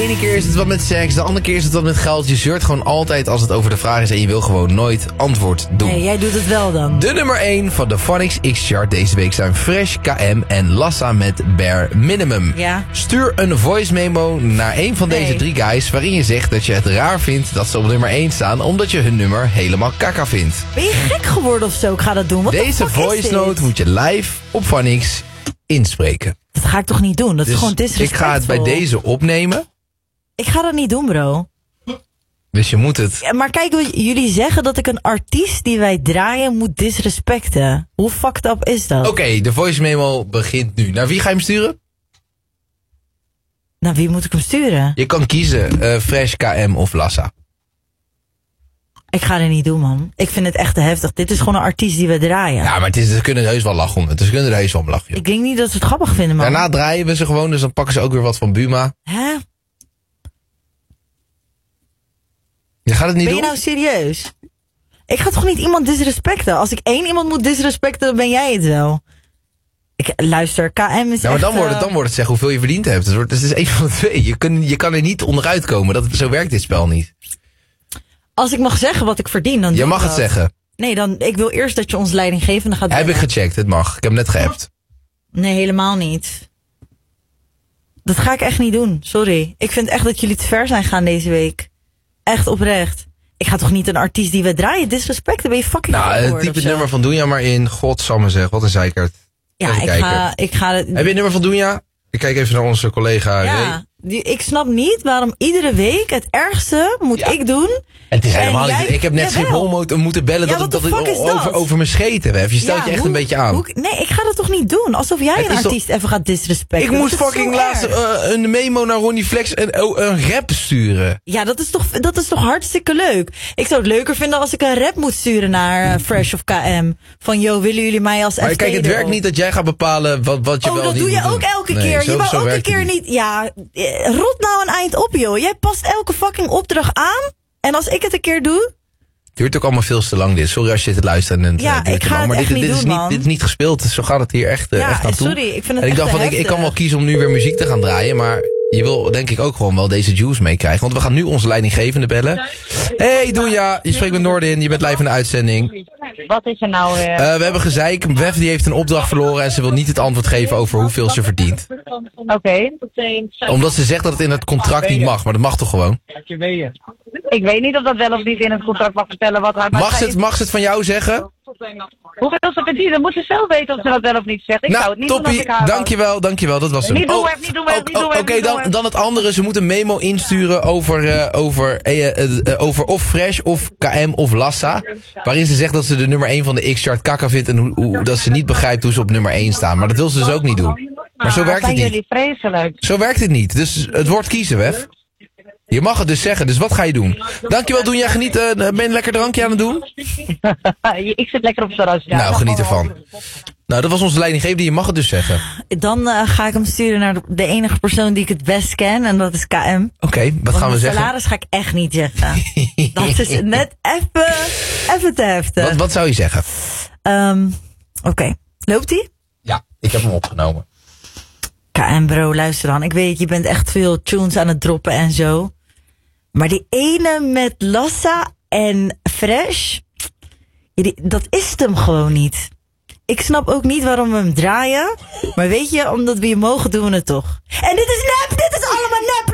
ene keer is het wat met seks, de andere keer is het wat met geld. Je zeurt gewoon altijd als het over de vraag is en je wil gewoon nooit antwoord doen. Nee, jij doet het wel dan. De nummer 1 van de Phonics X-chart deze week zijn Fresh, KM en Lassa met Bare Minimum. Ja. Stuur een voice memo naar een van deze 3 guys waarin je zegt dat je het raar vindt dat ze op nummer 1 staan omdat je hun nummer helemaal kaka vindt. Ben je gek geworden of zo? Ik ga dat doen. Wat Deze voice note moet je live op Phonics inspreken. Dat ga ik toch niet doen? Dat is gewoon Dus disrespectvol. ik ga het bij deze opnemen. Ik ga dat niet doen, bro. Dus je moet het... Ja, maar kijk, jullie zeggen dat ik een artiest die wij draaien moet disrespecten. Hoe fucked up is dat? Oké, de voice memo begint nu. Naar wie ga je hem sturen? Nou, wie moet ik hem sturen? Je kan kiezen Fresh, KM of Lassa. Ik ga het niet doen, man. Ik vind het echt te heftig. Dit is gewoon een artiest die we draaien. Ja, maar ze kunnen er heus wel lachen om het. Ze kunnen er heus wel om lachen. Joh. Ik denk niet dat ze het grappig vinden, man. Daarna draaien we ze gewoon, dus dan pakken ze ook weer wat van Buma. Hè? Je gaat het niet Ben doen? je nou serieus? Ik ga toch niet iemand disrespecten? Als ik één iemand moet disrespecten, dan ben jij het wel. Luister, KM is Ja, maar echt... dan wordt het zeggen hoeveel je verdiend hebt. Dus het is één van de twee. Je kan er niet onderuit komen. Zo werkt dit spel niet. Als ik mag zeggen wat ik verdien, dan Je doe mag ik het dat. zeggen. Nee, ik wil eerst dat je ons leidinggevende gaat Heb ik bellen. gecheckt, het mag. Ik heb hem net geappt. Nee, helemaal niet. Dat ga ik echt niet doen, sorry. Ik vind echt dat jullie te ver zijn gaan deze week. Echt oprecht. Ik ga toch niet een artiest die we draaien disrespecten? Ben je fucking gek Nou, geworden typ of het zo? nummer van Doenja maar in. Godsamme zeg, wat een zeikert. Ja, Even ik ga het... Heb je het nummer van Doenja? Ik kijk even naar onze collega Ray. Ja, ik snap niet waarom iedere week het ergste moet ik doen. Het is En helemaal jij- niet. Ik heb net Jawel. Schiphol moeten bellen Ja, dat what the fuck is dat? over mijn scheten heb. Je stelt je echt hoe- een beetje aan. Nee, ik ga dat toch niet doen? Alsof jij Het een is toch- artiest even gaat disrespecten. Ik moest Dat is fucking zo laatst erg. een memo naar Ronnie Flex en een rap sturen. Ja, dat is toch hartstikke leuk. Ik zou het leuker vinden als ik een rap moet sturen naar Fresh of KM. Van, yo, willen jullie mij als Maar FT kijk, het erop? werkt niet dat jij gaat bepalen wat je wel dat niet doe je moet doen. ook elke Nee, keer. zo- Je wou zo elke werkt het keer niet... Ja, rot nou een eind op, joh. Jij past elke fucking opdracht aan. En als ik het een keer doe... Duurt ook allemaal veel te lang dit. Sorry als je het luistert en Ja, het duurt ik te ga lang. het Maar echt dit niet is doen, niet, man. dit is niet gespeeld. Zo gaat het hier echt naartoe. sorry. Ik vind het en ik echt dacht te van, ik heftig. kan wel kiezen om nu weer muziek te gaan draaien. Maar je wil denk ik ook gewoon wel deze juice meekrijgen. Want we gaan nu onze leidinggevende bellen. Hey Doenja, je spreekt met Noordin. Je bent live in de uitzending. Wat is er nou weer? We hebben gezeik. Wef die heeft een opdracht verloren en ze wil niet het antwoord geven over hoeveel ze verdient. Oké. Omdat ze zegt dat het in het contract niet mag. Maar dat mag toch gewoon? Ik weet niet of dat wel of niet in het contract mag vertellen wat haar... Mag ze het van jou zeggen? Hoeveel ze verdient? Dan moet ze zelf weten of ze dat wel of niet zegt. Ik zou het niet doen als ik haar was. dankjewel. Dat was hem. Niet doen, Wef, niet doen, Wef, niet doen, Wef, Oké, niet doen, dan het andere. Ze moet een memo insturen over of Fresh of KM of Lassa. Waarin ze zegt dat ze de nummer 1 van de X-chart kakka vindt. En dat ze niet begrijpt hoe ze op nummer 1 staan. Maar dat wil ze dus ook niet doen. Maar zo werkt het zijn niet. jullie vreselijk. Zo werkt het niet. Dus het wordt kiezen, Wef. Je mag het dus zeggen, dus wat ga je doen? Dankjewel, Doenja. Geniet. Ben je een lekker drankje aan het doen? Ik zit lekker op het terras. Ja. Nou, geniet ervan. Nou, dat was onze leidinggevende. Je mag het dus zeggen. Dan ga ik hem sturen naar de enige persoon die ik het best ken. En dat is KM. Oké, wat gaan we Want zeggen? salaris ga ik echt niet zeggen. Dat is net even te heftig. Wat zou je zeggen? Oké. Loopt ie? Ja, ik heb hem opgenomen. KM bro, luister dan. Ik weet, je bent echt veel tunes aan het droppen en zo. Maar die ene met Lassa en Fresh, dat is het hem gewoon niet. Ik snap ook niet waarom we hem draaien. Maar weet je, omdat we je mogen, doen we het toch. En dit is nep!